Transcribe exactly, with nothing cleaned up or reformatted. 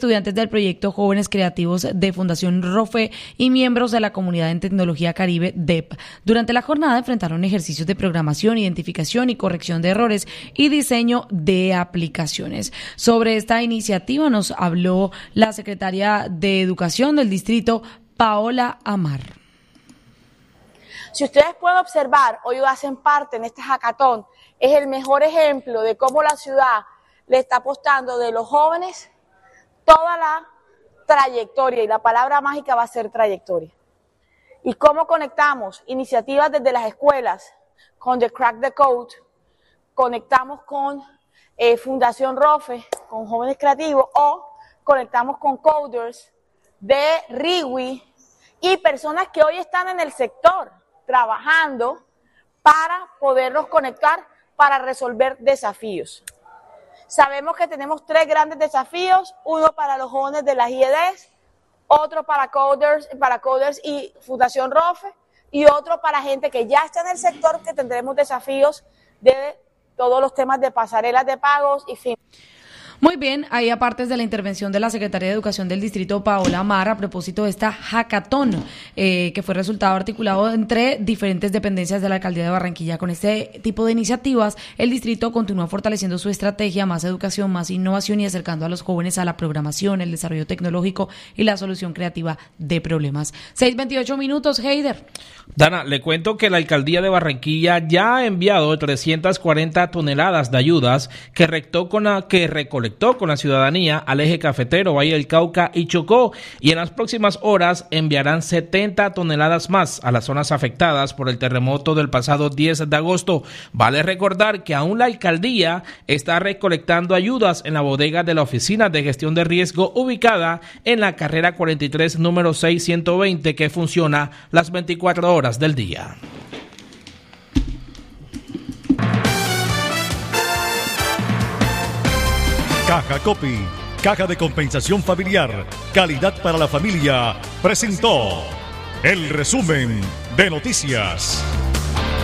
estudiantes del proyecto Jóvenes Creativos de Fundación ROFE y miembros de la Comunidad en Tecnología Caribe D E P. Durante la jornada enfrentaron ejercicios de programación, identificación y corrección de errores y diseño de aplicaciones. Sobre esta iniciativa nos habló la secretaria de Educación del distrito, Paola Amar. Si ustedes pueden observar, hoy hacen parte en este hackathon, es el mejor ejemplo de cómo la ciudad le está apostando de los jóvenes toda la trayectoria, y la palabra mágica va a ser trayectoria. Y cómo conectamos iniciativas desde las escuelas con The Crack the Code, conectamos con eh, Fundación ROFE, con Jóvenes Creativos, o conectamos con coders de RIWI y personas que hoy están en el sector trabajando para poderlos conectar para resolver desafíos. Sabemos que tenemos tres grandes desafíos, uno para los jóvenes de las I E Ds, otro para coders, para coders y Fundación ROFE, y otro para gente que ya está en el sector, que tendremos desafíos de todos los temas de pasarelas de pagos y fin. Muy bien, ahí aparte de la intervención de la Secretaria de Educación del Distrito, Paola Amar, a propósito de esta hackathon, eh, que fue resultado articulado entre diferentes dependencias de la Alcaldía de Barranquilla. Con este tipo de iniciativas, el distrito continúa fortaleciendo su estrategia, más educación, más innovación y acercando a los jóvenes a la programación, el desarrollo tecnológico y la solución creativa de problemas. seis veintiocho minutos, Heider. Dana, le cuento que la Alcaldía de Barranquilla ya ha enviado trescientas cuarenta toneladas de ayudas que, rectó con la, que recolectó con la ciudadanía al eje cafetero, Valle del Cauca y Chocó, y en las próximas horas enviarán setenta toneladas más a las zonas afectadas por el terremoto del pasado diez de agosto. Vale recordar que aún la alcaldía está recolectando ayudas en la bodega de la Oficina de Gestión de Riesgo, ubicada en la carrera cuarenta y tres, número seiscientos veinte, que funciona las veinticuatro horas del día. Caja Copy, Caja de Compensación Familiar, calidad para la familia, presentó el resumen de noticias.